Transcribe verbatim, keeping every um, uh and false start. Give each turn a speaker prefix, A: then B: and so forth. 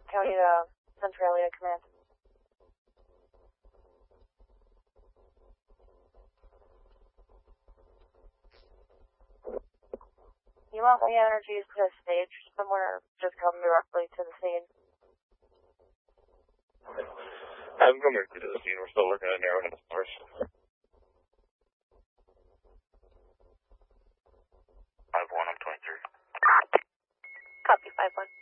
A: County to Centralia Command. You want the energies to stage somewhere, just come directly to the scene.
B: I'm going to the scene. We're still working on narrowing the source.
C: five one, I'm twenty-three.
A: Copy, five one.